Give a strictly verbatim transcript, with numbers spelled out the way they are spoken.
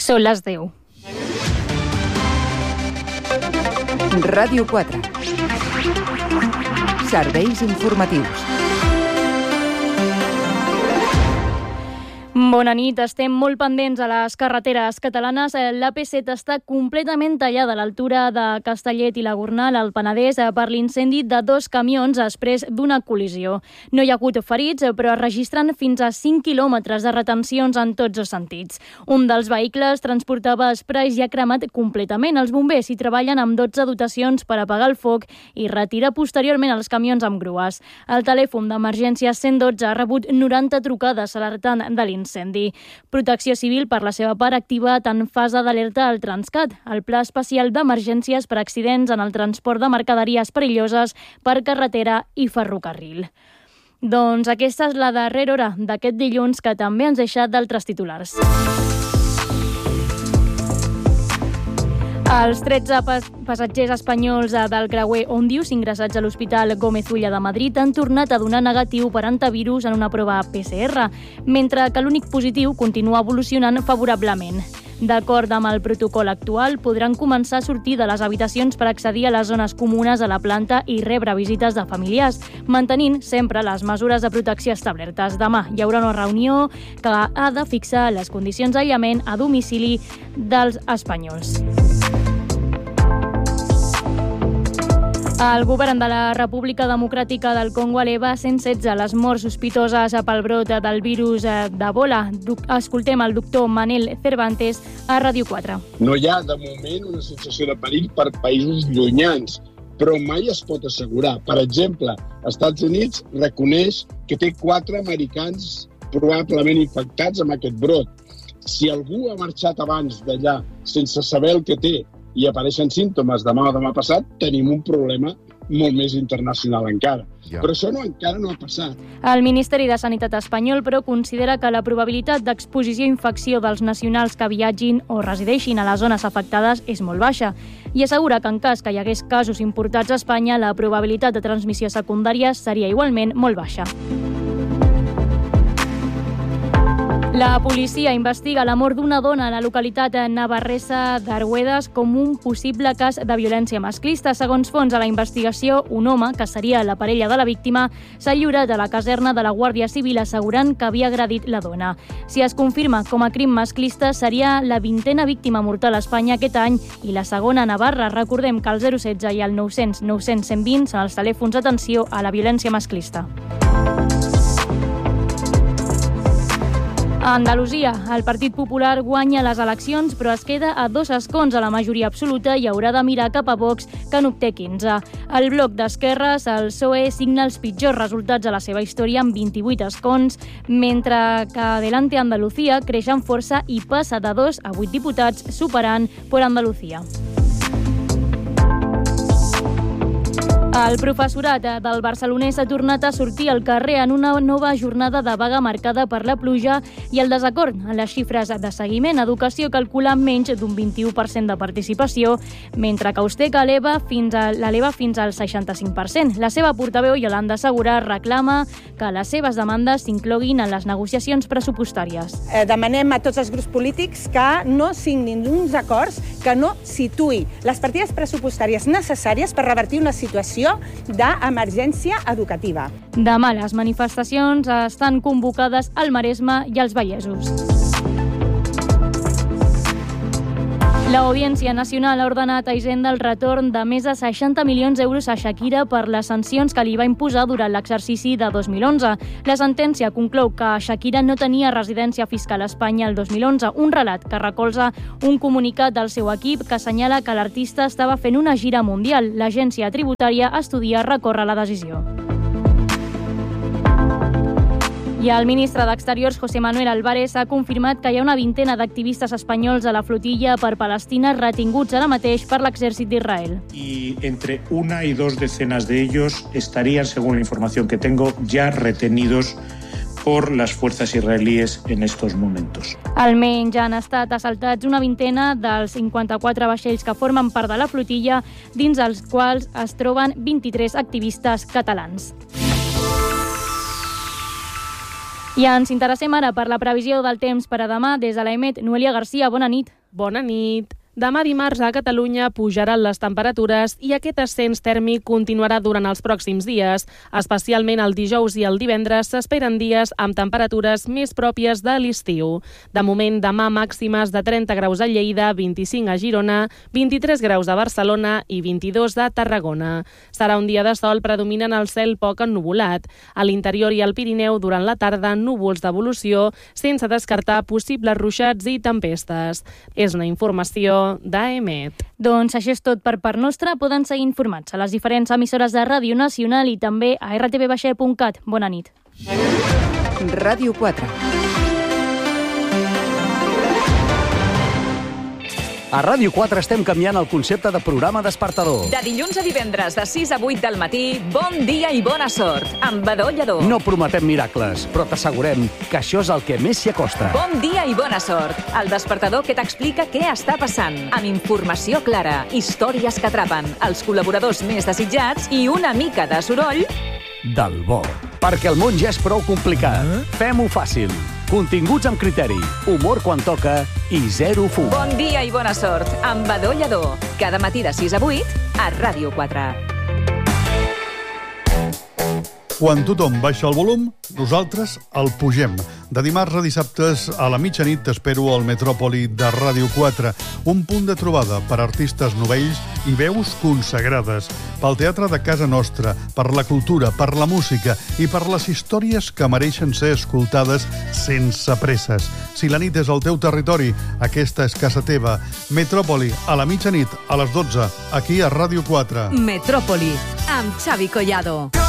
Són les deu. Ràdio quatre. Serveis informatius. Bona nit, estem molt pendents a les carreteres catalanes. L'A P set està completament tallada a l'altura de Castellet i la Gornal, al Penedès, per l'incendi de dos camions després d'una col·lisió. No hi ha hagut ferits, però es registren fins a cinc quilòmetres de retencions en tots els sentits. Un dels vehicles transportava esprais i ha cremat completament. Els bombers hi treballen amb dotze dotacions per apagar el foc i retirar posteriorment els camions amb grues. El telèfon d'emergència cent dotze ha rebut noranta trucades alertant de l'incendi. Protecció Civil, per la seva part, activa en fase d'alerta al Transcat, el Pla Especial d'Emergències per accidents en el transport de mercaderies perilloses per carretera i ferrocarril. Doncs aquesta és la darrera hora d'aquest dilluns, que també ens deixa d'altres titulars. Els tretze passatgers espanyols del creuer Òndius ingressats a l'Hospital Gómez Ulla de Madrid han tornat a donar negatiu per antivirus en una prova P C R, mentre que l'únic positiu continua evolucionant favorablement. D'acord amb el protocol actual, podran començar a sortir de les habitacions per accedir a les zones comunes de la planta i rebre visites de familiars, mantenint sempre les mesures de protecció establertes. Demà hi haurà una reunió que ha de fixar les condicions d'aïllament a domicili dels espanyols. El govern de la República Democràtica del Congo eleva a cent setze les morts sospitoses pel brot del virus d'Ebola. Escoltem el doctor Manel Cervantes a Ràdio quatre. No hi ha, de moment, una sensació de perill per països llunyans, però mai es pot assegurar. Per exemple, els Estats Units reconeix que té quatre americans probablement infectats amb aquest brot. Si algú ha marxat abans d'allà sense saber el que té i apareixen símptomes demà o demà passat, tenim un problema molt més internacional encara. Ja. Però això no, encara no ha passat. El Ministeri de Sanitat espanyol, però, considera que la probabilitat d'exposició i infecció dels nacionals que viatgin o resideixin a les zones afectades és molt baixa i assegura que en cas que hi hagués casos importats a Espanya, la probabilitat de transmissió secundària seria igualment molt baixa. La policia investiga la mort d'una dona a la localitat navarresa d'Arguedes com un possible cas de violència masclista. Segons fons a la investigació, un home, que seria la parella de la víctima, s'ha lliurat a la caserna de la Guàrdia Civil assegurant que havia agredit la dona. Si es confirma com a crim masclista, seria la vintena víctima mortal a Espanya aquest any i la segona a Navarra. Recordem que el zero setze i el nou cents nou cents cent vint són els telèfons d'atenció a la violència masclista. A Andalusia, el Partit Popular guanya les eleccions, però es queda a dos escons a la majoria absoluta i haurà de mirar cap a Vox, que n'obté quinze. El bloc d'esquerres, el P S O E, signa els pitjors resultats de la seva història amb vint-i-vuit escons, mentre que Adelante Andalucía creix en força i passa de dos a vuit diputats, superant Por Andalucía. El professorat del barcelonès ha tornat a sortir al carrer en una nova jornada de vaga marcada per la pluja i el desacord en les xifres de seguiment. Educació calcula menys d'un vint-i-u per cent de participació, mentre que Austeca l'eleva fins, a, l'eleva fins al seixanta-cinc per cent. La seva portaveu, Yolanda Segura, reclama que les seves demandes s'incloguin en les negociacions pressupostàries. Eh, demanem a tots els grups polítics que no signin uns acords que no situï les partides pressupostàries necessàries per revertir una situació d'emergència educativa. Demà les manifestacions estan convocades al Maresme i als Vallesos. L'Audiència Nacional ha ordenat a Hisenda el retorn de més de seixanta milions d'euros a Shakira per les sancions que li va imposar durant l'exercici de dos mil onze. La sentència conclou que Shakira no tenia residència fiscal a Espanya el dos mil onze, un relat que recolza un comunicat del seu equip que assenyala que l'artista estava fent una gira mundial. L'agència tributària estudia recórrer la decisió. I el ministre d'Exteriors, José Manuel Álvarez, ha confirmat que hi ha una vintena d'activistes espanyols a la flotilla per Palestina retinguts ara mateix per l'exèrcit d'Israel. Y entre una y dos decenas de ellos estarían, según la información que tengo, ya retenidos por las fuerzas israelíes en estos momentos. Almenys han estat assaltats una vintena dels cinquanta-quatre vaixells que formen part de la flotilla, dins els quals es troben vint-i-tres activistes catalans. I ens interessem ara per la previsió del temps per a demà. Des de l'A E M E T, Noelia Garcia, bona nit. Bona nit. Demà dimarts a Catalunya pujaran les temperatures i aquest ascens tèrmic continuarà durant els pròxims dies. Especialment el dijous i el divendres s'esperen dies amb temperatures més pròpies de l'estiu. De moment, demà màximes de trenta graus a Lleida, vint-i-cinc a Girona, vint-i-tres graus a Barcelona i vint-i-dos a Tarragona. Serà un dia de sol predominant el cel poc ennuvolat. A l'interior i al Pirineu, durant la tarda, núvols d'evolució, sense descartar possibles ruixats i tempestes. És una informació d'A E M E T. Doncs això és tot per part nostra. Poden seguir informats a les diferents emissores de Ràdio Nacional i també a r t v baix punt cat. Bona nit. Ràdio quatre. A Ràdio quatre estem canviant el concepte de programa despertador. De dilluns a divendres, de sis a vuit del matí, bon dia i bona sort, amb Badó Lledó. No prometem miracles, però t'assegurem que això és el que més s'hi acosta. Bon dia i bona sort, el despertador que t'explica què està passant, amb informació clara, històries que atrapen, els col·laboradors més desitjats i una mica de soroll del bo. Perquè el món ja és prou complicat. Eh? Fem-ho fàcil. Continguts amb criteri, humor quan toca i zero fum. Bon dia i bona sort, amb Badó Lledó. Cada matí de sis a vuit, a Ràdio quatre. Quan tothom baixa el volum, nosaltres el pugem. De dimarts a dissabtes a la mitjanit t'espero al Metròpoli de Ràdio quatre, un punt de trobada per artistes novells i veus consagrades, pel teatre de casa nostra, per la cultura, per la música i per les històries que mereixen ser escoltades sense presses. Si la nit és el teu territori, aquesta és casa teva. Metròpoli, a la mitjanit, a les dotze, aquí a Ràdio quatre. Metròpoli, amb Xavi Collado.